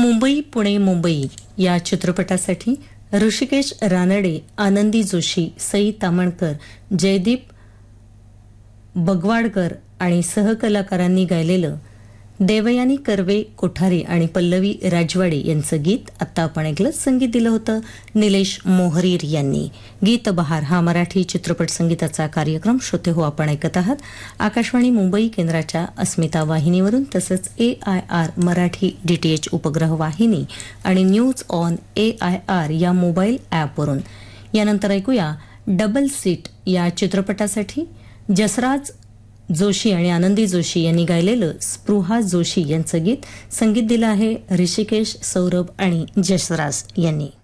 मुंबई पुणे मुंबई या चित्रपटासाठी ऋषिकेश रानडे, आनंदी जोशी, सई तामणकर, जयदीप बगवाडकर आणि सहकलाकारांनी गायलेलं देवयानी कर्वे कोठारे आणि पल्लवी राजवाडे यांचं गीत आत्ता आपण ऐकलं. संगीत दिलं होतं निलेश मोहरीर यांनी. गीत बहार हा मराठी चित्रपट संगीताचा कार्यक्रम श्रोते हो आपण ऐकत आहात आकाशवाणी मुंबई केंद्राच्या अस्मिता वाहिनीवरून, तसंच AIR मराठी DTH उपग्रह वाहिनी आणि न्यूज ऑन AIR या मोबाईल ॲपवरून. यानंतर ऐकूया डबल सीट या चित्रपटासाठी जसराज जोशी आणि आनंदी जोशी यांनी गायलेलं स्पृहा जोशी यांचं गीत. संगीत दिलं आहे ऋषिकेश, सौरभ आणि जसराज यांनी.